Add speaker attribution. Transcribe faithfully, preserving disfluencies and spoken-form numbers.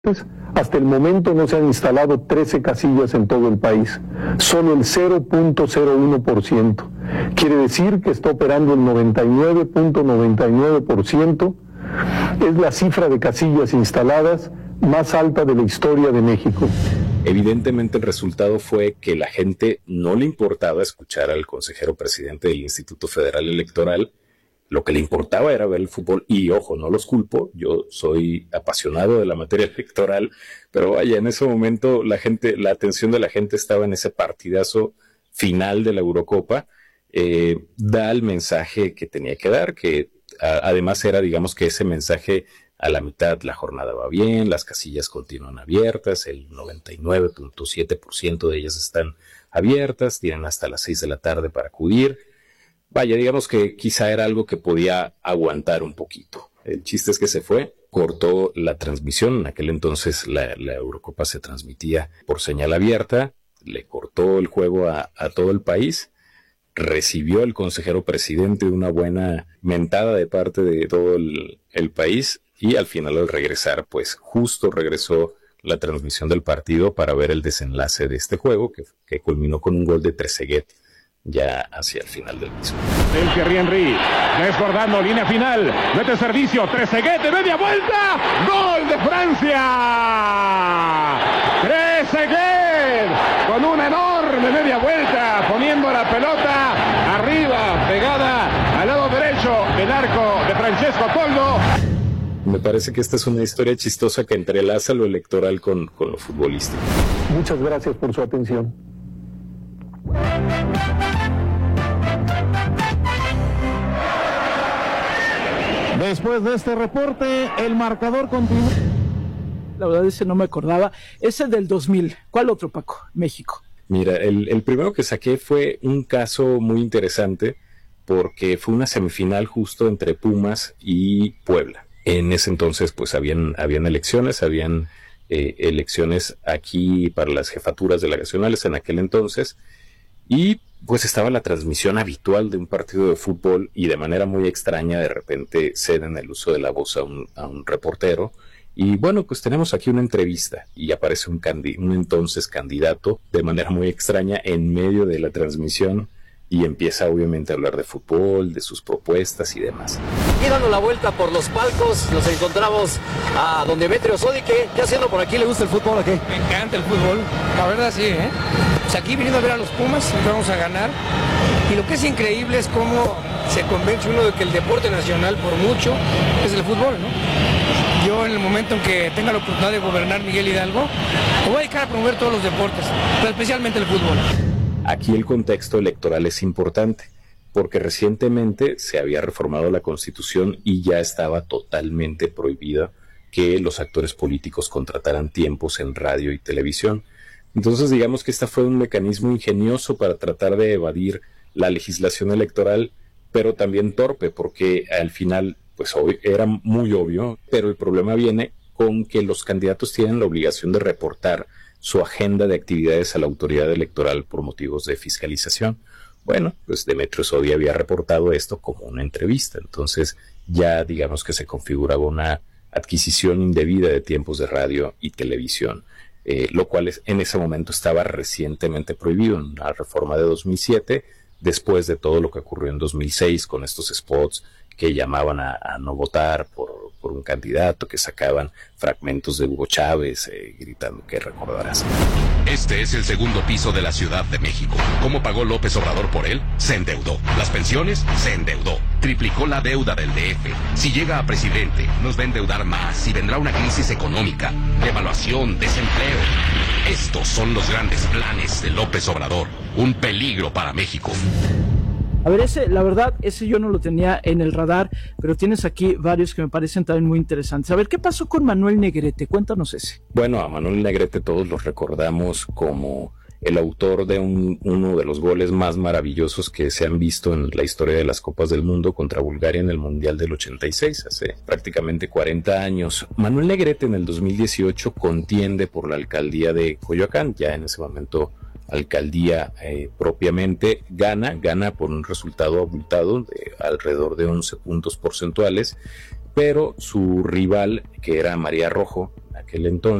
Speaker 1: Hasta el momento no se han instalado trece casillas en todo el país, solo el cero punto cero uno por ciento. Quiere decir que está operando el noventa y nueve punto noventa y nueve por ciento. Es la cifra de casillas instaladas más alta de la historia de México.
Speaker 2: Evidentemente el resultado fue que la gente no le importaba escuchar al consejero presidente del Instituto Federal Electoral. Lo que le importaba era ver el fútbol y, ojo, no los culpo, yo soy apasionado de la materia electoral, pero vaya, en ese momento la gente, la atención de la gente estaba en ese partidazo final de la Eurocopa. Eh, da el mensaje que tenía que dar, que a, además era, digamos, que ese mensaje a la mitad, la jornada va bien, las casillas continúan abiertas, el noventa y nueve punto siete por ciento de ellas están abiertas, tienen hasta las seis de la tarde para acudir. Vaya, digamos que quizá era algo que podía aguantar un poquito. El chiste es que se fue, cortó la transmisión. En aquel entonces la, la Eurocopa se transmitía por señal abierta, le cortó el juego a, a todo el país, recibió el consejero presidente una buena mentada de parte de todo el, el país y al final al regresar, pues justo regresó la transmisión del partido para ver el desenlace de este juego que, que culminó con un gol de Trezeguet ya hacia el final del mismo.
Speaker 3: El Thierry Henry, desbordando, línea final, mete servicio, Trezeguet de media vuelta, ¡gol de Francia! Trezeguet, con una enorme media vuelta, poniendo la pelota arriba, pegada al lado derecho del arco de Francesco Toldo.
Speaker 2: Me parece que esta es una historia chistosa que entrelaza lo electoral con, con lo futbolístico.
Speaker 1: Muchas gracias por su atención.
Speaker 4: Después de este reporte, el marcador continúa.
Speaker 5: La verdad, ese no me acordaba. Ese del dos mil. ¿Cuál otro, Paco? México.
Speaker 2: Mira, el, el primero que saqué fue un caso muy interesante porque fue una semifinal justo entre Pumas y Puebla. En ese entonces, pues, habían, habían elecciones, habían eh, elecciones aquí para las jefaturas delegacionales en aquel entonces. Y pues estaba la transmisión habitual de un partido de fútbol y de manera muy extraña de repente ceden el uso de la voz a un, a un reportero. Y bueno, pues tenemos aquí una entrevista y aparece un, candi- un entonces candidato de manera muy extraña en medio de la transmisión y empieza obviamente a hablar de fútbol, de sus propuestas y demás.
Speaker 6: Y dando la vuelta por los palcos, nos encontramos a don Demetrio Sodi. ¿Qué, ¿Qué haciendo por aquí? ¿Le gusta el fútbol o qué?
Speaker 7: Me encanta el fútbol, la verdad sí, ¿eh? Pues aquí viniendo a ver a los Pumas, vamos a ganar. Y lo que es increíble es cómo se convence uno de que el deporte nacional, por mucho, es el fútbol, ¿no? Yo en el momento en que tenga la oportunidad de gobernar Miguel Hidalgo, me voy a dedicar a promover todos los deportes, pero especialmente el fútbol.
Speaker 2: Aquí el contexto electoral es importante, porque recientemente se había reformado la Constitución y ya estaba totalmente prohibido que los actores políticos contrataran tiempos en radio y televisión. Entonces, digamos que este fue un mecanismo ingenioso para tratar de evadir la legislación electoral, pero también torpe, porque al final, pues era muy obvio, pero el problema viene con que los candidatos tienen la obligación de reportar su agenda de actividades a la autoridad electoral por motivos de fiscalización. Bueno, pues Demetrio Sodi había reportado esto como una entrevista, entonces ya digamos que se configuraba una adquisición indebida de tiempos de radio y televisión, eh, lo cual es, en ese momento estaba recientemente prohibido en la reforma de dos mil siete, después de todo lo que ocurrió en dos mil seis con estos spots que llamaban a, a no votar por, por un candidato, que sacaban fragmentos de Hugo Chávez eh, gritando que recordarás.
Speaker 8: Este es el segundo piso de la Ciudad de México. ¿Cómo pagó López Obrador por él? Se endeudó. Las pensiones, se endeudó. Triplicó la deuda del D F. Si llega a presidente, nos va a endeudar más y vendrá una crisis económica, devaluación, desempleo. Estos son los grandes planes de López Obrador. Un peligro para México.
Speaker 5: A ver, ese, la verdad, ese yo no lo tenía en el radar, pero tienes aquí varios que me parecen también muy interesantes. A ver, ¿qué pasó con Manuel Negrete? Cuéntanos ese.
Speaker 2: Bueno, a Manuel Negrete todos los recordamos como el autor de un, uno de los goles más maravillosos que se han visto en la historia de las Copas del Mundo contra Bulgaria en el Mundial del ochenta y seis, hace prácticamente cuarenta años. Manuel Negrete en el dos mil dieciocho contiende por la alcaldía de Coyoacán, ya en ese momento alcaldía eh, propiamente, gana, gana por un resultado abultado de alrededor de once puntos porcentuales, pero su rival, que era María Rojo, aquel entonces.